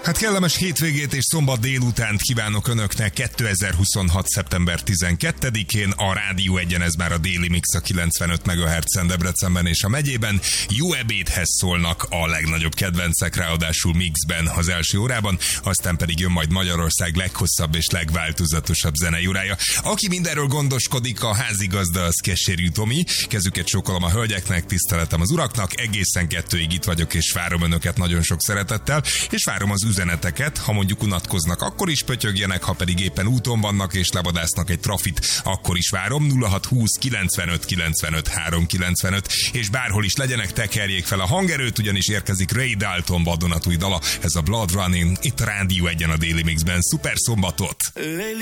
Hát kellemes hétvégét és szombat délutánt kívánok Önöknek 2026. szeptember 12-én. A Rádió Egyen, ez már a Déli Mix a 95 MHz-en Debrecenben és a megyében. Jó ebédhez szólnak a legnagyobb kedvencek, ráadásul mixben az első órában, aztán pedig jön majd Magyarország leghosszabb és legváltozatosabb zenei órája. Aki mindenről gondoskodik, a házigazda, az Keserű Tomi. Kezüket csókolom a hölgyeknek, tiszteletem az uraknak. Egészen 2-ig itt vagyok, és várom Önöket nagyon sok szeretettel, és várom az üzeneteket. Ha mondjuk unatkoznak, akkor is pötyögjenek, ha pedig éppen úton vannak és levadásznak egy trafit, akkor is várom. 0620 95 95 395, és bárhol is legyenek, tekerjék fel a hangerőt, ugyanis érkezik Ray Dalton vadonatúj dala, ez a Blood Running, itt a Rádió Egyen a Déli Mixben. Szuper szombatot!